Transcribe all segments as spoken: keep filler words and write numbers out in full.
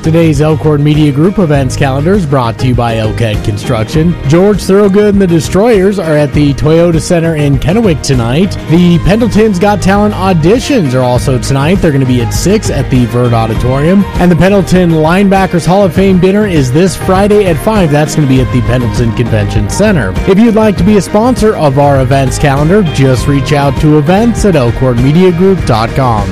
Today's Elkhorn Media Group events calendar is brought to you by Elkhead Construction. George Thorogood and the Destroyers are at the Toyota Center in Kennewick tonight. The Pendleton's Got Talent auditions are also tonight. They're going to be at six at the Verd Auditorium. And the Pendleton Linebackers Hall of Fame dinner is this Friday at five. That's going to be at the Pendleton Convention Center. If you'd like to be a sponsor of our events calendar, just reach out to events at elkhorn media group dot com.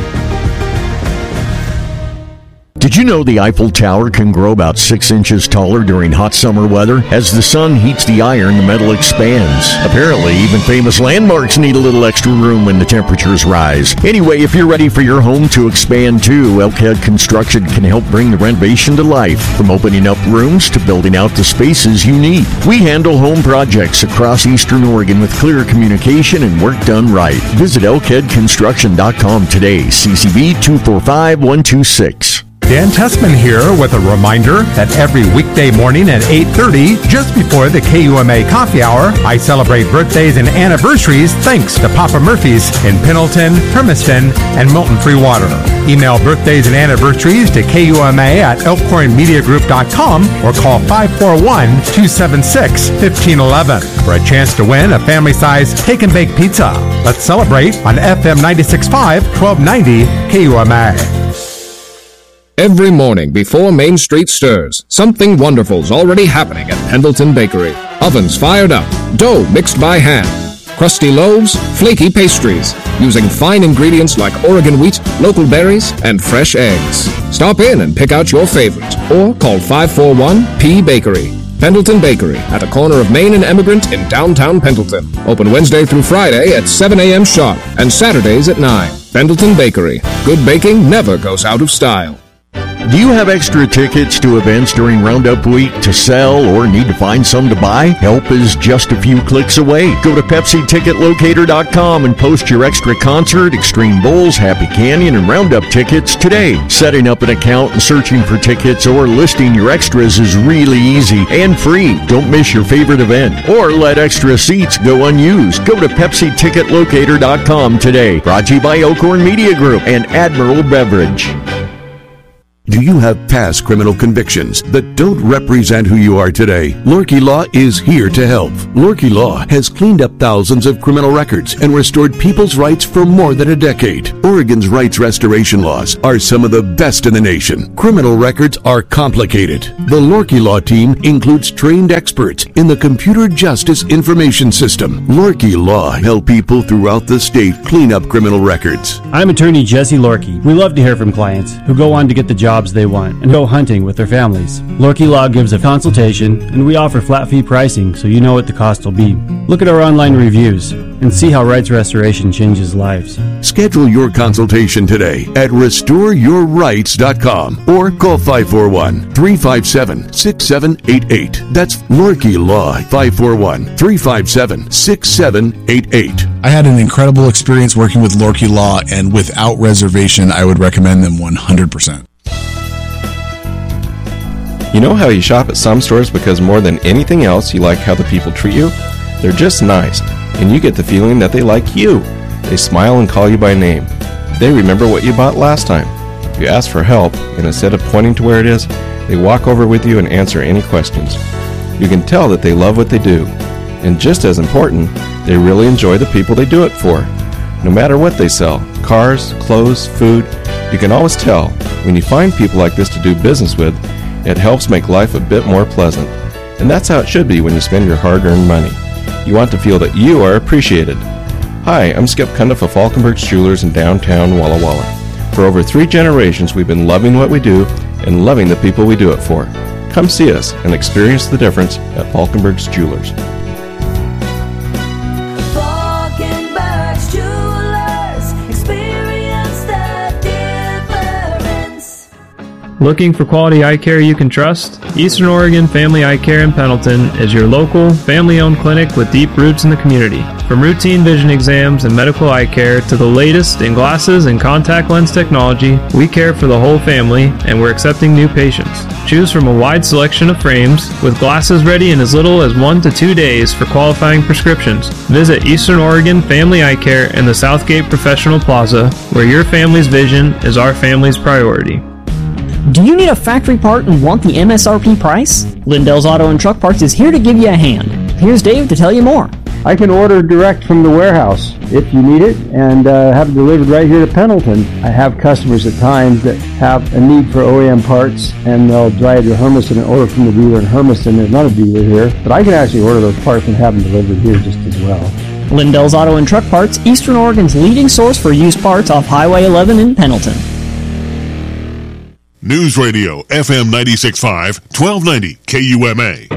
Did you know the Eiffel Tower can grow about six inches taller during hot summer weather? As the sun heats the iron, the metal expands. Apparently, even famous landmarks need a little extra room when the temperatures rise. Anyway, if you're ready for your home to expand too, Elkhead Construction can help bring the renovation to life, from opening up rooms to building out the spaces you need. We handle home projects across Eastern Oregon with clear communication and work done right. Visit elkhead construction dot com today. C C V two four five one two six. Dan Tessman here with a reminder that every weekday morning at eight thirty, just before the K U M A Coffee Hour, I celebrate birthdays and anniversaries thanks to Papa Murphy's in Pendleton, Hermiston, and Milton Free Water. Email birthdays and anniversaries to K U M A at elkhorn media group dot com or call five four one, two seven six, one five one one for a chance to win a family-size take-and-bake pizza. Let's celebrate on F M ninety-six point five, twelve ninety K U M A. Every morning before Main Street stirs, something wonderful's already happening at Pendleton Bakery. Ovens fired up, dough mixed by hand, crusty loaves, flaky pastries, using fine ingredients like Oregon wheat, local berries, and fresh eggs. Stop in and pick out your favorite, or call five four one P Bakery. Pendleton Bakery, at the corner of Main and Emigrant in downtown Pendleton. Open Wednesday through Friday at seven a.m. sharp and Saturdays at nine. Pendleton Bakery. Good baking never goes out of style. Do you have extra tickets to events during Roundup Week to sell or need to find some to buy? Help is just a few clicks away. Go to Pepsi Ticket Locator dot com and post your extra concert, Extreme Bowls, Happy Canyon, and Roundup tickets today. Setting up an account and searching for tickets or listing your extras is really easy and free. Don't miss your favorite event or let extra seats go unused. Go to Pepsi Ticket Locator dot com today. Brought to you by Elkhorn Media Group and Admiral Beverage. Do you have past criminal convictions that don't represent who you are today? Lorky Law is here to help. Lorky Law has cleaned up thousands of criminal records and restored people's rights for more than a decade. Oregon's rights restoration laws are some of the best in the nation. Criminal records are complicated. The Lorky Law team includes trained experts in the Computer Justice Information System. Lorky Law help people throughout the state clean up criminal records. I'm attorney Jesse Lorky. We love to hear from clients who go on to get the job they want and go hunting with their families. Lorky Law gives a consultation, and we offer flat fee pricing so you know what the cost will be. Look at our online reviews and see how rights restoration changes lives. Schedule your consultation today at restore your rights dot com or call five four one, three five seven, six seven eight eight. That's Lorky Law, five four one, three five seven, six seven eight eight. I had an incredible experience working with Lorky Law, and without reservation, I would recommend them one hundred percent. You know how you shop at some stores because more than anything else you like how the people treat you? They're just nice, and you get the feeling that they like you. They smile and call you by name. They remember what you bought last time. You ask for help, and instead of pointing to where it is, they walk over with you and answer any questions. You can tell that they love what they do. And just as important, they really enjoy the people they do it for. No matter what they sell, cars, clothes, food, you can always tell when you find people like this to do business with, it helps make life a bit more pleasant. And that's how it should be when you spend your hard-earned money. You want to feel that you are appreciated. Hi, I'm Skip Cundiff of Falkenberg's Jewelers in downtown Walla Walla. For over three generations, we've been loving what we do and loving the people we do it for. Come see us and experience the difference at Falkenberg's Jewelers. Falkenberg's Jewelers, experience the difference. Looking for quality eye care you can trust? Eastern Oregon Family Eye Care in Pendleton is your local, family-owned clinic with deep roots in the community. From routine vision exams and medical eye care to the latest in glasses and contact lens technology, we care for the whole family, and we're accepting new patients. Choose from a wide selection of frames, with glasses ready in as little as one to two days for qualifying prescriptions. Visit Eastern Oregon Family Eye Care in the Southgate Professional Plaza, where your family's vision is our family's priority. Do you need a factory part and want the M S R P price? Lindell's Auto and Truck Parts is here to give you a hand. Here's Dave to tell you more. I can order direct from the warehouse if you need it and uh, have it delivered right here to Pendleton. I have customers at times that have a need for O E M parts and they'll drive to Hermiston and order from the dealer in Hermiston. There's not a dealer here, but I can actually order those parts and have them delivered here just as well. Lindell's Auto and Truck Parts, Eastern Oregon's leading source for used parts off Highway eleven in Pendleton. News Radio, F M ninety-six point five, twelve ninety K U M A.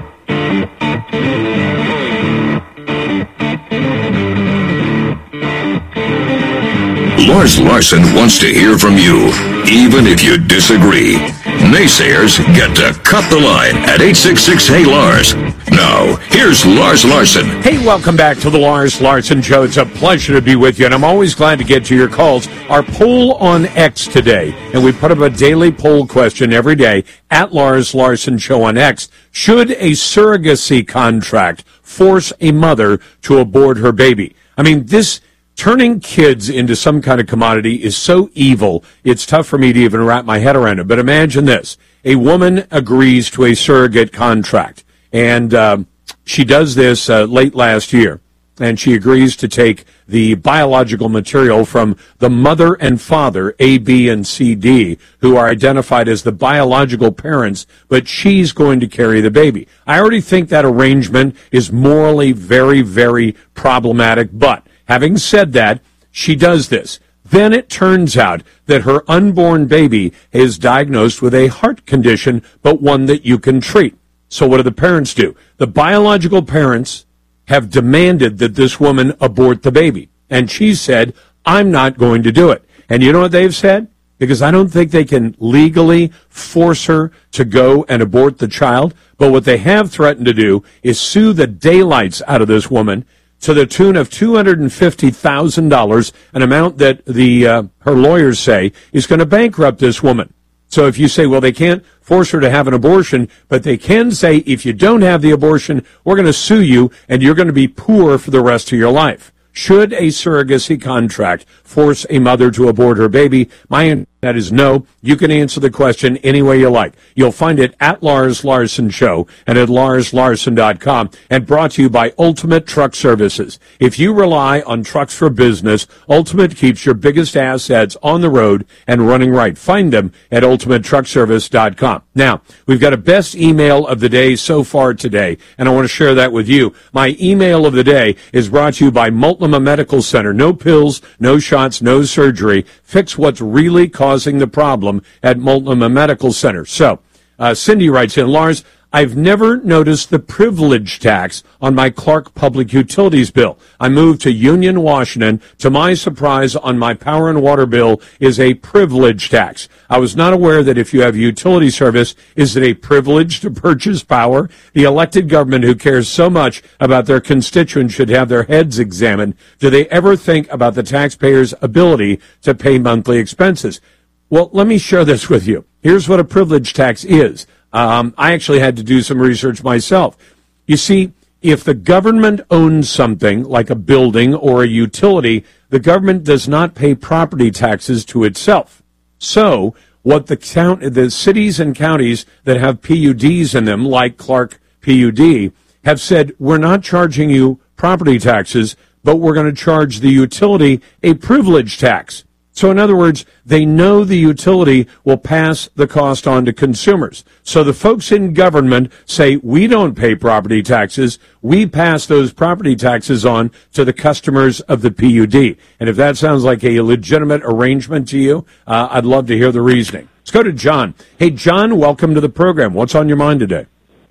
Lars Larson wants to hear from you, even if you disagree. Naysayers get to cut the line at eight six six, Hey Lars. Now, here's Lars Larson. Hey, welcome back to the Lars Larson Show. It's a pleasure to be with you, and I'm always glad to get to your calls. Our poll on X today, and we put up a daily poll question every day at Lars Larson Show on X. Should a surrogacy contract force a mother to abort her baby? I mean, this turning kids into some kind of commodity is so evil, it's tough for me to even wrap my head around it. But imagine this. A woman agrees to a surrogate contract, and uh, she does this uh, late last year, and she agrees to take the biological material from the mother and father, A, B, and C, D, who are identified as the biological parents, but she's going to carry the baby. I already think that arrangement is morally very, very problematic, but having said that, she does this. Then it turns out that her unborn baby is diagnosed with a heart condition, but one that you can treat. So what do the parents do? The biological parents have demanded that this woman abort the baby. And she said, I'm not going to do it. And you know what they've said? Because I don't think they can legally force her to go and abort the child. But what they have threatened to do is sue the daylights out of this woman to the tune of two hundred fifty thousand dollars, an amount that the uh, her lawyers say is going to bankrupt this woman. So if you say, well, they can't force her to have an abortion, but they can say, if you don't have the abortion, we're going to sue you, and you're going to be poor for the rest of your life. Should a surrogacy contract force a mother to abort her baby? My answer that is no. You can answer the question any way you like. You'll find it at Lars Larson Show and at lars larson dot com, and brought to you by Ultimate Truck Services. If you rely on trucks for business, Ultimate keeps your biggest assets on the road and running right. Find them at ultimate truck service dot com. Now, we've got a best email of the day so far today, and I want to share that with you. My email of the day is brought to you by Multnomah Medical Center. No pills, no shots, no surgery. Fix what's really causing the problem at Multnomah Medical Center. So, uh, Cindy writes in, Lars, I've never noticed the privilege tax on my Clark Public Utilities bill. I moved to Union, Washington. To my surprise, on my power and water bill is a privilege tax. I was not aware that if you have utility service, is it a privilege to purchase power? The elected government who cares so much about their constituents should have their heads examined. Do they ever think about the taxpayer's ability to pay monthly expenses? Well, let me share this with you. Here's what a privilege tax is. Um, I actually had to do some research myself. You see, if the government owns something like a building or a utility, the government does not pay property taxes to itself. So what the count, the cities and counties that have P U Ds in them, like Clark P U D, have said, we're not charging you property taxes, but we're going to charge the utility a privilege tax. So in other words, they know the utility will pass the cost on to consumers. So the folks in government say, we don't pay property taxes. We pass those property taxes on to the customers of the P U D. And if that sounds like a legitimate arrangement to you, uh, I'd love to hear the reasoning. Let's go to John. Hey, John, welcome to the program. What's on your mind today?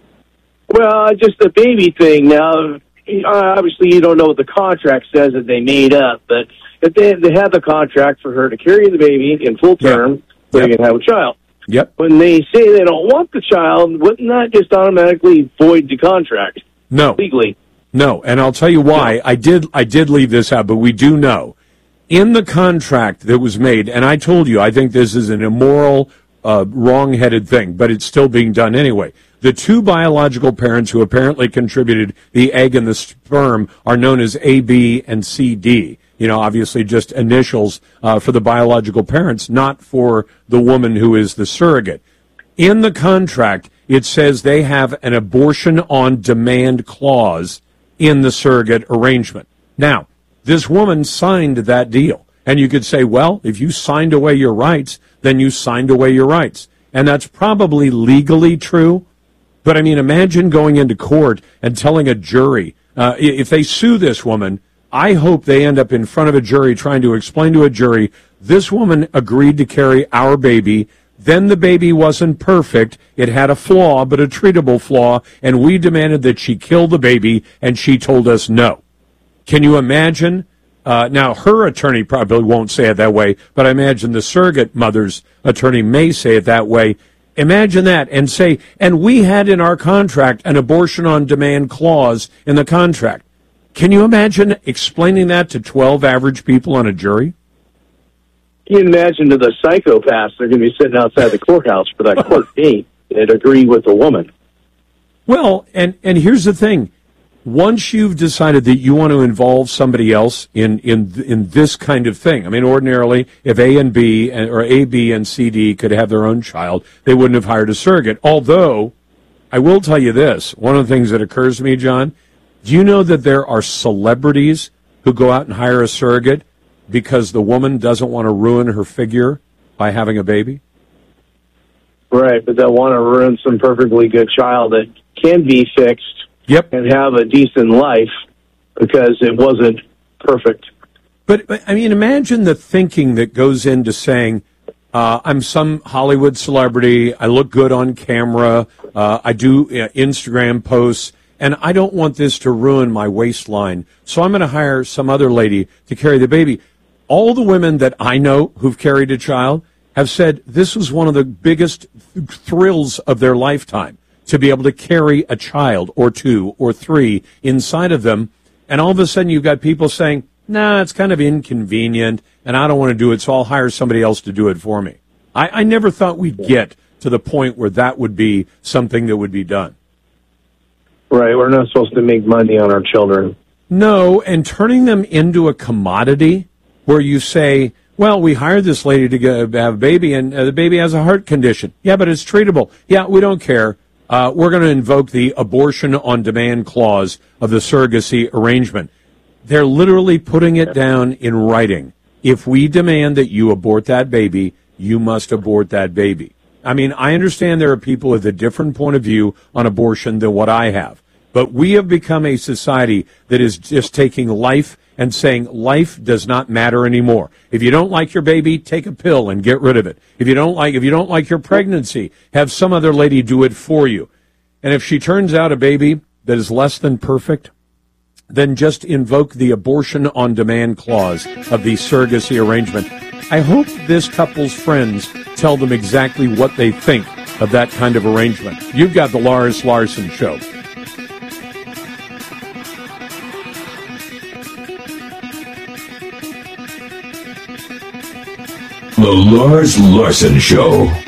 Well, just the baby thing. Now, obviously you don't know what the contract says that they made up, but if they, they have the contract for her to carry the baby in full term, yep. so yep. they can have a child. Yep. When they say they don't want the child, wouldn't that just automatically void the contract? No. Legally. No, and I'll tell you why. No. I did I did leave this out, but we do know. In the contract that was made, and I told you, I think this is an immoral, uh, wrong-headed thing, but it's still being done anyway. The two biological parents who apparently contributed the egg and the sperm are known as A, B, and C, D. You know, obviously just initials uh, for the biological parents, not for the woman who is the surrogate. In the contract, it says they have an abortion on demand clause in the surrogate arrangement. Now, this woman signed that deal. And you could say, well, if you signed away your rights, then you signed away your rights. And that's probably legally true. But, I mean, imagine going into court and telling a jury, uh, if they sue this woman, I hope they end up in front of a jury trying to explain to a jury, this woman agreed to carry our baby, then the baby wasn't perfect, it had a flaw, but a treatable flaw, and we demanded that she kill the baby, and she told us no. Can you imagine? Uh, now, her attorney probably won't say it that way, but I imagine the surrogate mother's attorney may say it that way. Imagine that and say, and we had in our contract an abortion on demand clause in the contract. Can you imagine explaining that to twelve average people on a jury? You can imagine to the psychopaths, they're going to be sitting outside the courthouse for that court date and agree with the woman. Well, and, and here's the thing. Once you've decided that you want to involve somebody else in, in, in this kind of thing, I mean, ordinarily, if A and B, or A, B, and C, D could have their own child, they wouldn't have hired a surrogate. Although, I will tell you this, one of the things that occurs to me, John, do you know that there are celebrities who go out and hire a surrogate because the woman doesn't want to ruin her figure by having a baby? Right, but they'll want to ruin some perfectly good child that can be fixed. Yep. And have a decent life because it wasn't perfect. But, but I mean, imagine the thinking that goes into saying, uh, I'm some Hollywood celebrity, I look good on camera, uh, I do uh, Instagram posts, and I don't want this to ruin my waistline, so I'm going to hire some other lady to carry the baby. All the women that I know who've carried a child have said this was one of the biggest th- thrills of their lifetime, to be able to carry a child or two or three inside of them. And all of a sudden you've got people saying, nah, it's kind of inconvenient and I don't want to do it, so I'll hire somebody else to do it for me. I, I never thought we'd get to the point where that would be something that would be done. Right, we're not supposed to make money on our children. No, and turning them into a commodity where you say, well, we hired this lady to go, have a baby and uh, the baby has a heart condition. Yeah, but it's treatable. Yeah, we don't care. Uh, we're going to invoke the abortion on demand clause of the surrogacy arrangement. They're literally putting it down in writing. If we demand that you abort that baby, you must abort that baby. I mean, I understand there are people with a different point of view on abortion than what I have. But we have become a society that is just taking life and saying life does not matter anymore. If you don't like your baby, take a pill and get rid of it. If you don't like if you don't like your pregnancy, have some other lady do it for you. And if she turns out a baby that is less than perfect, then just invoke the abortion on demand clause of the surrogacy arrangement. I hope this couple's friends tell them exactly what they think of that kind of arrangement. You've got the Lars Larson Show. The Lars Larson Show.